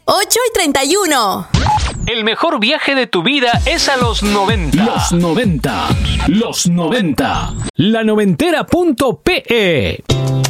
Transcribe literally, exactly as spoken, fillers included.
ocho y treinta y uno. El mejor viaje de tu vida es a los noventa. Los noventa. Los noventa. La noventera punto pe.